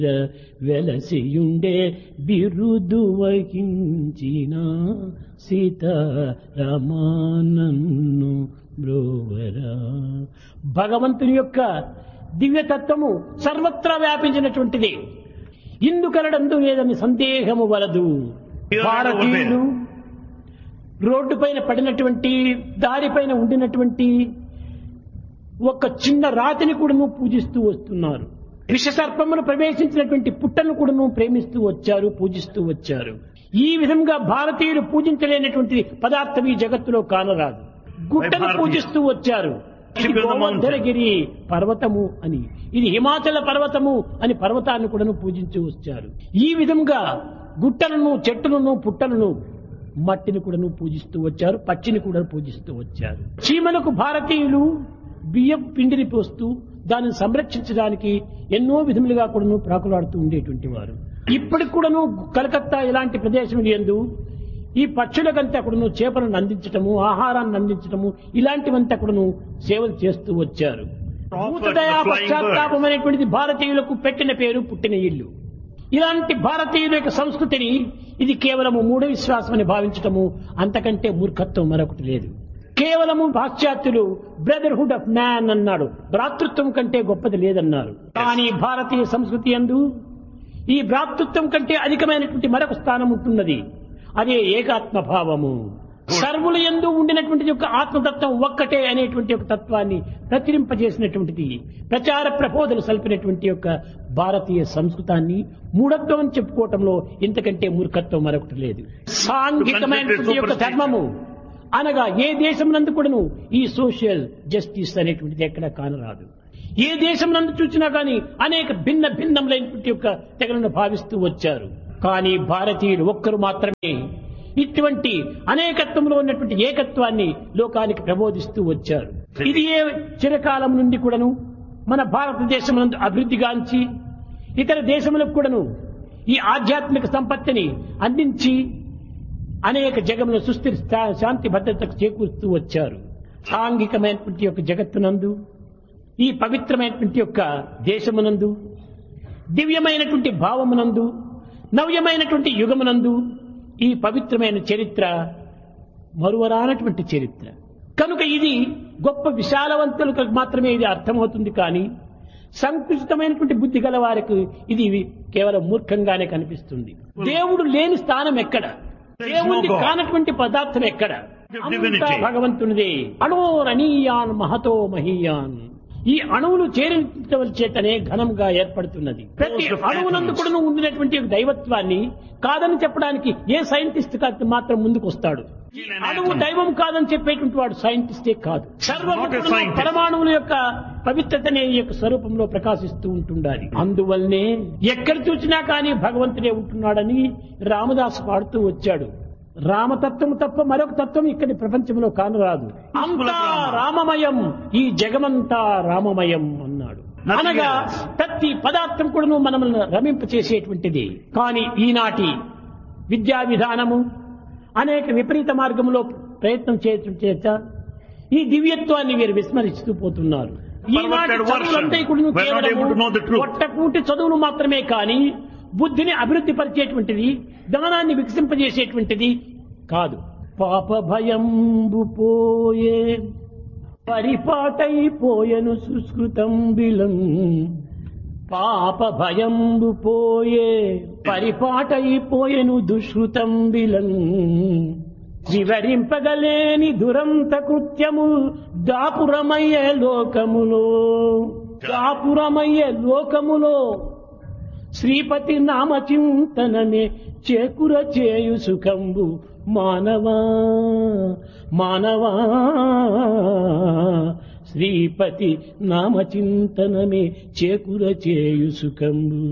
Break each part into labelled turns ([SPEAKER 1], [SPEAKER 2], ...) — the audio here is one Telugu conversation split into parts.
[SPEAKER 1] వెలసియుండే బిరుదు వహించిన సీతారామానన్ను బ్రోవరా. భగవంతుని యొక్క దివ్యతత్వము సర్వత్రా వ్యాపించినటువంటిది. ఇందుకలడందు లేదని సందేహము వలదు. భారతీయులు రోడ్డు పైన పడినటువంటి, దారిపైన ఉండినటువంటి ఒక చిన్న రాతిని కూడాను పూజిస్తూ వస్తున్నారు. విషసర్పమును ప్రవేశించినటువంటి పుట్టను కూడాను ప్రేమిస్తూ వచ్చారు, పూజిస్తూ వచ్చారు. ఈ విధంగా భారతీయులు పూజించలేనటువంటి పదార్థం ఈ జగత్తులో కానరాదు. గుట్టను పూజిస్తూ వచ్చారు. ఇది గోవర్ధనగిరి పర్వతము అని, ఇది హిమాచల పర్వతము అని పర్వతాన్ని కూడాను పూజించి వచ్చారు. ఈ విధంగా గుట్టలను, చెట్టులను, పుట్టలను, మట్టిని కూడాను పూజిస్తూ వచ్చారు, పచ్చిని కూడా పూజిస్తూ వచ్చారు. చీమలకు భారతీయులు బియ్యం పిండిని పోస్తూ దానిని సంరక్షించడానికి ఎన్నో విధములుగా కూడాను ప్రాకులాడుతూ ఉండేటువంటి వారు. ఇప్పటికి కూడాను కలకత్తా ఇలాంటి ప్రదేశములు యందు ఈ పక్షులకంతా కూడాను చేపలను అందించటము, ఆహారాన్ని అందించటము, ఇలాంటివంతా కూడాను సేవలు చేస్తూ వచ్చారు. భూతదయా పశ్చాత్తాపం అనేటువంటిది భారతీయులకు పెట్టిన పేరు, పుట్టిన ఇల్లు. ఇలాంటి భారతీయుల యొక్క సంస్కృతిని ఇది కేవలము మూఢ విశ్వాసం అని భావించటము అంతకంటే మూర్ఖత్వం మరొకటి లేదు. కేవలము పాశ్చాత్యులు బ్రదర్హుడ్ ఆఫ్ మ్యాన్ అన్నాడు, భ్రాతృత్వం కంటే గొప్పది లేదన్నారు. కానీ భారతీయ సంస్కృతి యందు ఈ భ్రాతృత్వం కంటే అధికమైనటువంటి మరొక స్థానం ఉంటున్నది. అదే ఏకాత్మభావము. సర్వుల యందు ఉండినటువంటి యొక్క ఆత్మతత్వం ఒక్కటే అనేటువంటి ఒక తత్వాన్ని ప్రచురింపజేసినటువంటిది, ప్రచార ప్రబోధలు సల్పినటువంటి యొక్క భారతీయ సంస్కృతాన్ని మూఢత్వం అని చెప్పుకోవటంలో ఇంతకంటే మూర్ఖత్వం మరొకటి లేదు. సాంఘికమైనటువంటి యొక్క ధర్మము అనగా ఏ దేశం నందు కూడాను ఈ సోషల్ జస్టిస్ అనేటువంటిది ఎక్కడ కానరాదు. ఏ దేశం నందు చూసినా కానీ అనేక భిన్న భిన్నములైనటువంటి యొక్క తెగలను భావిస్తూ వచ్చారు. కానీ భారతీయులు ఒక్కరు మాత్రమే ఇటువంటి అనేకత్వంలో ఉన్నటువంటి ఏకత్వాన్ని లోకానికి ప్రబోధిస్తూ వచ్చారు. ఇది ఏ చిరకాలం నుండి కూడాను మన భారతదేశం నందు అభివృద్ధిగాంచి ఇతర దేశములకు కూడాను ఈ ఆధ్యాత్మిక సంపత్తిని అందించి అనేక జగముల సుస్థిర శాంతి భద్రతకు చేకూరుస్తూ వచ్చారు. సాంఘికమైనటువంటి యొక్క జగత్తునందు, ఈ పవిత్రమైనటువంటి యొక్క దేశమునందు, దివ్యమైనటువంటి భావమునందు, నవ్యమైనటువంటి యుగమునందు ఈ పవిత్రమైన చరిత్ర మరువరానటువంటి చరిత్ర కనుక ఇది గొప్ప విశాలవంతులకు మాత్రమే ఇది అర్థమవుతుంది. కానీ సంకుచితమైనటువంటి బుద్ధి గల వారికి ఇది కేవలం మూర్ఖంగానే కనిపిస్తుంది. దేవుడు లేని స్థానం ఎక్కడ? దేవుడి కానటువంటి పదార్థం ఎక్కడ? అంతా భగవంతునిదే. అణోరణీయాన్ మహతో మహీయాన్. ఈ అణువులు చేరించవల చేతనే ఘనంగా ఏర్పడుతున్నది. ప్రతి అణువునందు కూడా ఉండినటువంటి దైవత్వాన్ని కాదని చెప్పడానికి ఏ సైంటిస్ట్ మాత్రం ముందుకు వస్తాడు? అణువు దైవం కాదని చెప్పేటువంటి వాడు సైంటిస్టే కాదు. సర్వము పరమాణువుల యొక్క పవిత్రతనే ఈ యొక్క స్వరూపంలో ప్రకాశిస్తూ ఉంటుండాలి. అందువల్లనే ఎక్కడ చూసినా కానీ భగవంతుడే ఉంటున్నాడని రామదాసు పాడుతూ వచ్చాడు. రామతత్వం తప్ప మరొక తత్వం ఇక్కడి ప్రపంచంలో కానరాదు. అంతా రామమయం, ఈ జగమంతా రామమయం అన్నాడు. అనగా ప్రతి పదార్థం కూడా మనల్ని రమింపచేసేటువంటిది. కానీ ఈనాటి విద్యా విధానము అనేక విపరీత మార్గంలో ప్రయత్నం చేయటం చేత ఈ దివ్యత్వాన్ని వీరు విస్మరిస్తూ పోతున్నారు. ఈనాటి చదువులంతా ఒట్టకూటి చదువులు మాత్రమే కానీ బుద్ధిని అభివృద్ధి పరిచేటువంటిది, జ్ఞానాన్ని వికసింపజేసేటువంటిది కాదు. పాప భయంబు పోయే పరిపాటైపోయెను సుస్కృతం బిలం. పాప భయంబు పోయే పరిపాటైపోయెను దుష్కృతం బిలం. వివరింపగలేని దురంత కృత్యము దాపురమయ్యే లోకములో. దాపురమయ్యే లోకములో శ్రీపతి నామచింతనమే చేకుర చేయు సుఖంబు మానవా మానవా. శ్రీపతి నామచింతనమే చేకుర చేయు సుఖంబు.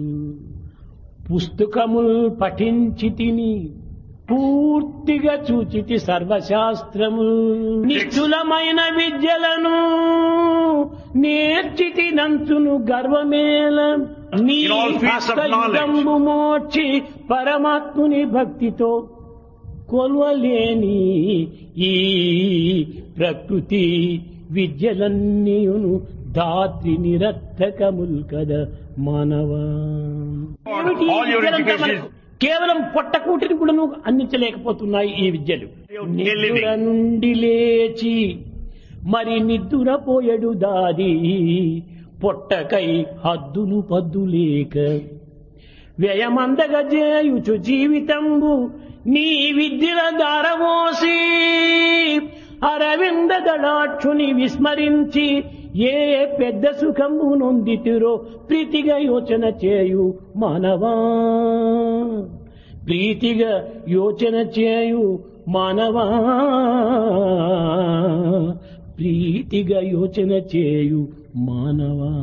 [SPEAKER 1] పుస్తకముల్ పఠించి తిని పూర్తిగా చూచితి సర్వశాస్త్రము. నిశ్చులమైన విద్యలను నేర్చితి నంచును గర్వమేల. నీ హస్తయుగంబు మోర్చి పరమాత్ముని భక్తితో కొల్వలేని ఈ ప్రకృతి విద్యలన్నీయును ధాత్రి నిరర్థకముల్ కద మానవా. ఏమిటి ఈ
[SPEAKER 2] All your
[SPEAKER 1] విద్యలంతా
[SPEAKER 2] education
[SPEAKER 1] మనకు కేవలం పొట్టకూటిని కూడా అందించలేకపోతున్నాయి ఈ విద్యలు. నిద్ర నుండి లేచి మరి నిద్దురపోయడు దాది, పొట్టకై హద్దులు పద్దులేక వ్యయమందగ చేయుచు జీవితంబు నీ విద్యల దారవోసి, అరవింద దళాక్షుని విస్మరించి ఏ పెద్ద సుఖము నొందితిరో ప్రీతిగా యోచన చేయు మానవా, ప్రీతిగా యోచన చేయు మానవా, ప్రీతిగా యోచన చేయు మానవా.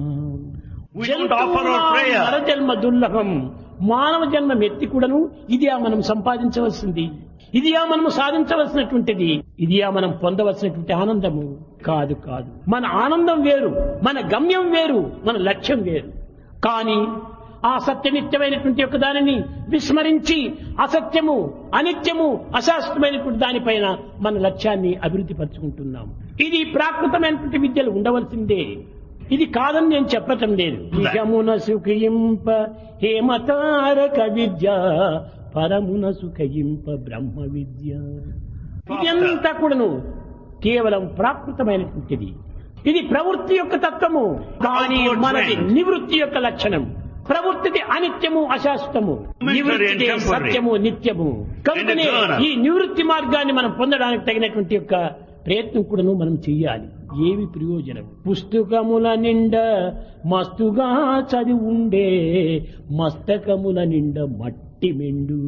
[SPEAKER 1] నరజన్మ దుర్లభం. మానవ జన్మ ఎత్తి కూడాను ఇదియా మనం సంపాదించవలసింది, ఇదియా మనం సాధించవలసినటువంటిది, ఇదియా మనం పొందవలసినటువంటి ఆనందము కాదు. కాదు, మన ఆనందం వేరు, మన గమ్యం వేరు, మన లక్ష్యం వేరు. కానీ ఆ సత్యనిత్యమైనటువంటి యొక్క దానిని విస్మరించి అసత్యము, అనిత్యము, అశాశ్వతమైనటువంటి దానిపైన మన లక్ష్యాన్ని అభివృద్ధి పరుచుకుంటున్నాం. ఇది ప్రాకృతమైనటువంటి విద్యలు ఉండవలసిందే, ఇది కాదని నేను చెప్పటం లేదు. నిజమున సుఖయింప హేమతారక విద్య, పరమున సుఖయింప బ్రహ్మ విద్య. ఇదంతా కూడాను కేవలం ప్రాకృతమైనటువంటిది. ఇది ప్రవృత్తి యొక్క తత్వము, కానీ మనది నివృత్తి యొక్క లక్షణం. ప్రవృత్తిది అనిత్యము, అశాశ్వతము, నివృత్తి సత్యము, నిత్యము. కనుకనే ఈ నివృత్తి మార్గాన్ని మనం పొందడానికి తగినటువంటి యొక్క ప్రయత్నం కూడాను మనం చెయ్యాలి. ఏమి ప్రయోజనం? పుస్తకముల నిండా మస్తుగా చదివి ఉండే, మస్తకముల నిండా మట్టి మెండు.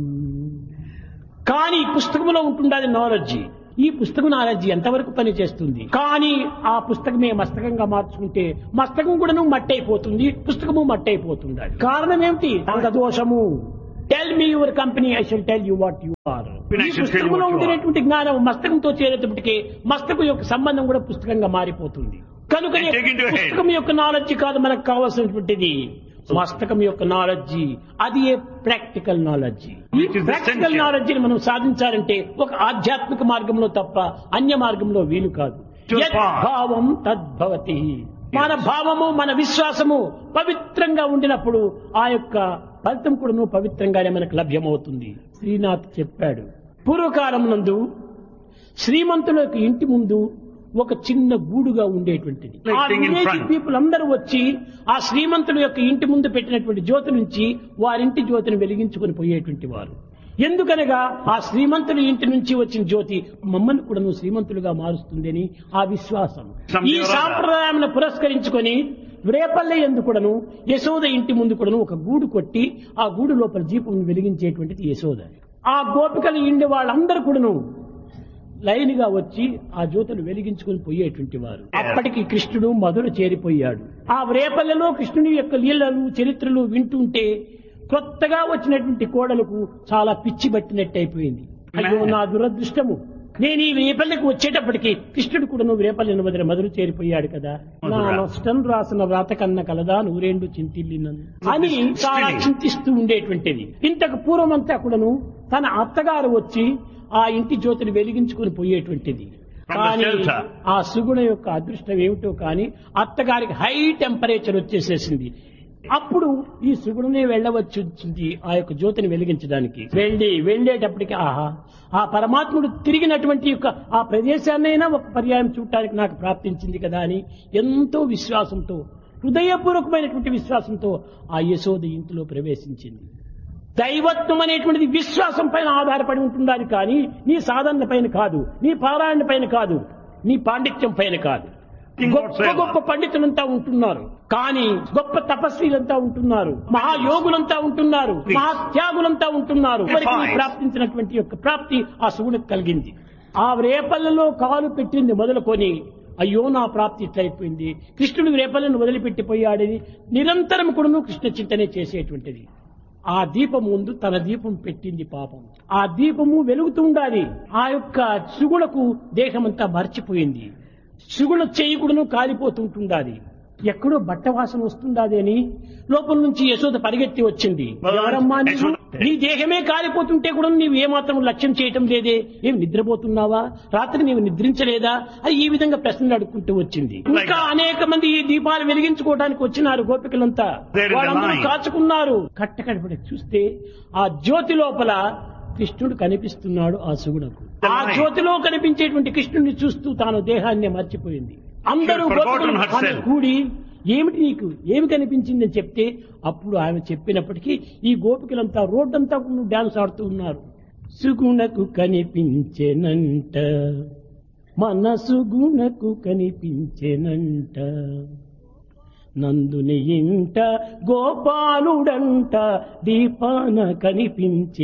[SPEAKER 1] కానీ పుస్తకములో ఉంటుండాలి నాలెడ్జ్. ఈ పుస్తకం నాలెడ్జ్ ఎంతవరకు పని చేస్తుంది? కానీ ఆ పుస్తకమే మస్తకంగా మార్చుకుంటే మస్తకం కూడాను మట్టి అయిపోతుంది, పుస్తకము మట్టి అయిపోతుంది. కారణం ఏమిటి? అంగదోషము. Tell me your company, I shall tell you what you are. ఈ పుస్తకంలో ఉండేటువంటి జ్ఞానం మస్తకంతో చేరేటప్పటికే మస్తకం యొక్క సంబంధం కూడా పుస్తకంగా మారిపోతుంది. కనుక పుస్తకం యొక్క నాలెడ్జ్ కాదు మనకు కావాల్సినటువంటిది, మస్తకం యొక్క నాలెడ్జ్. అది ఏ ప్రాక్టికల్ నాలెడ్జ్. ఈ ప్రాక్టికల్ నాలెడ్జ్ ని మనం సాధించాలంటే ఒక ఆధ్యాత్మిక మార్గంలో తప్ప అన్య మార్గంలో వీలు కాదు. భావం తద్భవతి. మన భావము, మన విశ్వాసము పవిత్రంగా ఉండినప్పుడు ఆ యొక్క ఫలితం కూడాను పవిత్రంగానే మనకు లభ్యమవుతుంది. శ్రీనాథ్ చెప్పాడు, పూర్వకాలం నందు శ్రీమంతుల యొక్క ఇంటి ముందు ఒక చిన్న గూడుగా ఉండేటువంటిది. ఆ విలేజ్ పీపుల్ అందరూ వచ్చి ఆ శ్రీమంతుల యొక్క ఇంటి ముందు పెట్టినటువంటి జ్యోతి నుంచి వారింటి జ్యోతిని వెలిగించుకొని పోయేటువంటి వారు. ఎందుకనగా ఆ శ్రీమంతుల ఇంటి నుంచి వచ్చిన జ్యోతి మమ్మల్ని కూడా శ్రీమంతులుగా మారుస్తుందని ఆ విశ్వాసం. ఈ సాంప్రదాయాన్ని పురస్కరించుకొని రేపల్లె ఎందుకుడను యశోద ఇంటి ముందు కూడాను ఒక గూడు కొట్టి ఆ గూడు లోపల దీపం వెలిగించేటువంటిది యశోద. ఆ గోపికలు ఇండి వాళ్ళందరూ కూడాను లైన్ గా వచ్చి ఆ జ్యోతులు వెలిగించుకుని పోయేటువంటి వారు. అప్పటికి కృష్ణుడు మధుర చేరిపోయాడు. ఆ రేపల్లెలో కృష్ణుని యొక్క లీలలు, చరిత్రలు వింటుంటే కొత్తగా వచ్చినటువంటి కోడలకు చాలా పిచ్చి పట్టినట్టు అయిపోయింది. అయ్యో నా దురదృష్టము, నేను ఈ రేపల్లెకు వచ్చేటప్పటికి కృష్ణుడు కూడా నువ్వు రేపల్లెను వదిలి మధుర చేరిపోయాడు కదా, నా నష్టం రాసిన వ్రాత కన్న కలదా నూరేండు చింతిల్లినను అని చాలా చింతిస్తూ ఉండేటువంటిది. ఇంతకు పూర్వమంతా కూడాను తన అత్తగారు వచ్చి ఆ ఇంటి జ్యోతిని వెలిగించుకుని పోయేటువంటిది. కానీ ఆ సుగుణ యొక్క అదృష్టం ఏమిటో కానీ అత్తగారికి హై టెంపరేచర్ వచ్చేసేసింది. అప్పుడు ఈ సుగుణనే వెళ్ళవచ్చింది ఆ యొక్క జ్యోతిని వెలిగించడానికి. వెళ్ళేటప్పటికి ఆహా, ఆ పరమాత్ముడు తిరిగినటువంటి యొక్క ఆ ప్రదేశాన్నైనా ఒక పర్యాయం చూడటానికి నాకు ప్రాప్తించింది కదా అని ఎంతో విశ్వాసంతో, హృదయపూర్వకమైనటువంటి విశ్వాసంతో ఆ యశోద ఇంటిలో ప్రవేశించింది. దైవత్వం అనేటువంటిది విశ్వాసం పైన ఆధారపడి ఉంటుందని కానీ నీ సాధన పైన కాదు, నీ పారాయణ పైన కాదు, నీ పాండిత్యం పైన కాదు. గొప్ప గొప్ప పండితులంతా ఉంటున్నారు, కానీ గొప్ప తపస్వీలంతా ఉంటున్నారు, మహాయోగులంతా ఉంటున్నారు, మహాత్యాగులంతా ఉంటున్నారు. ప్రాప్తించినటువంటి యొక్క ప్రాప్తి ఆ శివుడికి కలిగింది. ఆ రేపల్లలో కాలు పెట్టింది మొదలుకొని అయ్యో నా ప్రాప్తి ఇట్లయిపోయింది, కృష్ణుడు రేపల్లను వదిలిపెట్టిపోయాడని నిరంతరం కూడాను కృష్ణ చింతనే చేసేటువంటిది. ఆ దీపం ముందు తన దీపం పెట్టింది పాపం. ఆ దీపము వెలుగుతూ ఉండాలి. ఆ యొక్క శివులకు దేహమంతా మర్చిపోయింది. శివుల చేయి కూడాను కాలిపోతుంటుండాలి. ఎక్కడో బట్ట వాసన వస్తుందాదేని లోపల నుంచి యశోద పరిగెత్తి వచ్చింది.
[SPEAKER 2] Well,
[SPEAKER 1] ఎవరమ్మా నీవు?
[SPEAKER 2] Yashoda-
[SPEAKER 1] నీ దేహమే కాలిపోతుంటే కూడా నీవు ఏమాత్రం లక్ష్యం చేయటం లేదే, ఏం నిద్రపోతున్నావా, రాత్రి నీవు నిద్రించలేదా అని ఈ విధంగా ప్రశ్నలు అడుక్కుంటూ వచ్చింది. ఇంకా అనేక మంది ఈ దీపాలు వెలిగించుకోవడానికి వచ్చినారు గోపికలంతా.
[SPEAKER 2] They're in the
[SPEAKER 1] వాళ్ళందరూ
[SPEAKER 2] line.
[SPEAKER 1] కాచుకున్నారు. కట్టకడపడి చూస్తే ఆ జ్యోతి లోపల కృష్ణుడు కనిపిస్తున్నాడు ఆ సుగుణకు. ఆ జ్యోతిలో కనిపించేటువంటి కృష్ణుడిని చూస్తూ తాను దేహాన్ని మర్చిపోయింది. అందరూ
[SPEAKER 2] She had forgotten
[SPEAKER 1] గోపికలు
[SPEAKER 2] herself.
[SPEAKER 1] ఆమె కూడి ఏమిటి నీకు ఏమి కనిపించిందని చెప్తే అప్పుడు ఆమె చెప్పినప్పటికీ ఈ గోపికలంతా రోడ్డంతా డాన్స్ ఆడుతూ ఉన్నారు. సుగుణకు కనిపించెనంట, మనసు గుణకు కనిపించెనంట, నందుని ఇంట గోపాలుడంట దీపాన కనిపించే